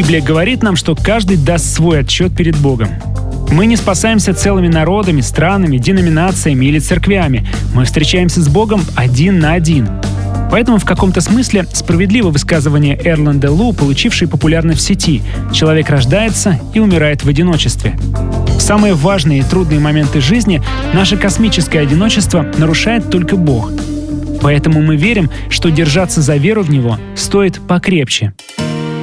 Библия говорит нам, что каждый даст свой отчет перед Богом. Мы не спасаемся целыми народами, странами, деноминациями или церквями. Мы встречаемся с Богом один на один. Поэтому в каком-то смысле справедливо высказывание Эрланда Лу, получившее популярность в сети: «Человек рождается и умирает в одиночестве». В самые важные и трудные моменты жизни наше космическое одиночество нарушает только Бог. Поэтому мы верим, что держаться за веру в Него стоит покрепче.